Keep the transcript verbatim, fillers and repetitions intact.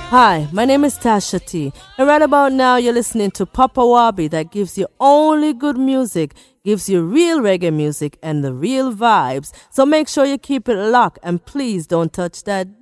Hi, my name is Tasha T, and right about now you're listening to Papa Wabi that gives you only good music, gives you real reggae music and the real vibes. So make sure you keep it locked and please don't touch that